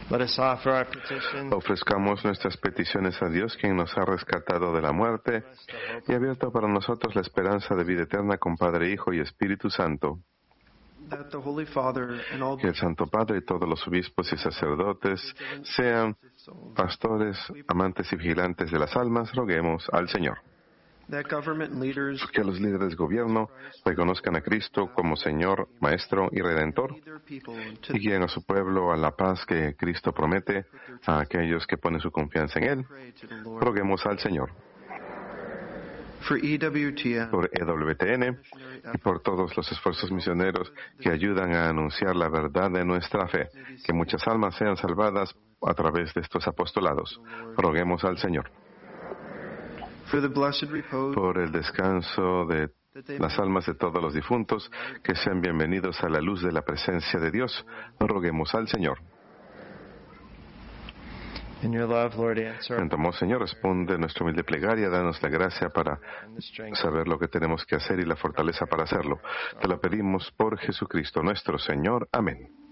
Let us offer our petition. Ofrezcamos nuestras peticiones a Dios, quien nos ha rescatado de la muerte y ha abierto para nosotros la esperanza de vida eterna con Padre, Hijo y Espíritu Santo. That the Holy Father and all Que el Santo Padre y todos los obispos y sacerdotes sean pastores, amantes y vigilantes de las almas. Roguemos al Señor. that government leaders Que los líderes de gobierno reconozcan a Cristo como Señor, Maestro y Redentor lead their people to y guíen a su pueblo a la paz que Cristo promete a aquellos que ponen su confianza en Él. pray to the Lord. Roguemos al Señor For EWTN, por EWTN y por todos los esfuerzos misioneros que ayudan a anunciar la verdad de nuestra fe, que muchas almas sean salvadas a través de estos apostolados. Roguemos al Señor for the blessed repose por el descanso de that they las almas de todos los difuntos, que sean bienvenidos a la luz de la presencia de Dios. Roguemos al Señor. in your love, Lord, answer En tu amor, Señor, responde nuestra humilde plegaria, danos la gracia para and the strength saber lo que tenemos que hacer y la fortaleza para hacerlo. Te lo pedimos por Jesucristo nuestro Señor. Amén.